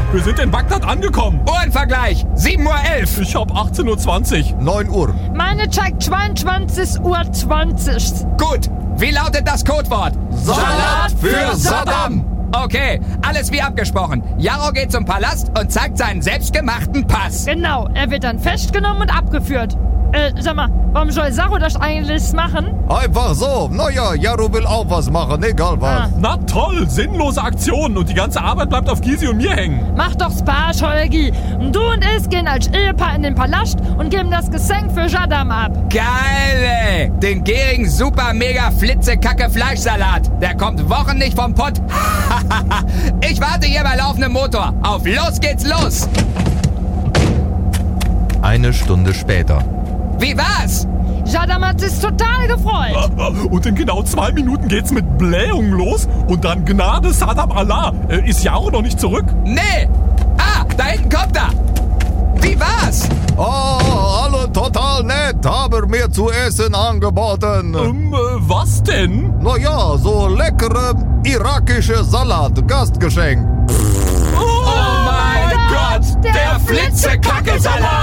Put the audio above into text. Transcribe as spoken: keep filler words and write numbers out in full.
wir sind in Bagdad angekommen. Uhrenvergleich, sieben Uhr elf. Ich hab achtzehn Uhr zwanzig. neun Uhr. Meine zeigt zweiundzwanzig Uhr zwanzig. Gut, wie lautet das Codewort? Salat für Saddam. Okay, alles wie abgesprochen. Jaro geht zum Palast und zeigt seinen selbstgemachten Pass. Genau, er wird dann festgenommen und abgeführt. Äh, sag mal, warum soll Saro das eigentlich machen? Einfach so. Naja, Jaro will auch was machen, egal was. Ah. Na toll, sinnlose Aktionen und die ganze Arbeit bleibt auf Gysi und mir hängen. Mach doch Spaß, Holgi. Du und ich gehen als Ehepaar in den Palast und geben das Geschenk für Saddam ab. Geil, ey. Den gierigen super mega flitzekacke Fleischsalat. Der kommt Wochen nicht vom Pott. Ich warte hier bei laufendem Motor. Auf los geht's los. Eine Stunde später. Wie war's? Saddam hat sich total gefreut. Und in genau zwei Minuten geht's mit Blähungen los und dann Gnade Saddam Allah. Äh, ist Jaro noch nicht zurück? Nee. Ah, da hinten kommt er. Wie war's? Oh, alle total nett, haben mir zu essen angeboten. Ähm, äh, was denn? Naja, so leckere irakische Salat, Gastgeschenk. Oh mein Gott, der Flitzekacke-Salat!